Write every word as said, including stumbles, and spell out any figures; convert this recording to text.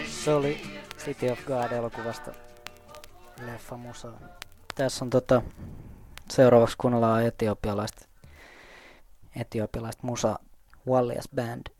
Se oli City of God-elokuvasta leffa musa. Tässä on tota, seuraavaksi kuunnellaan etiopialaista, etiopialaista musa Wallias Band.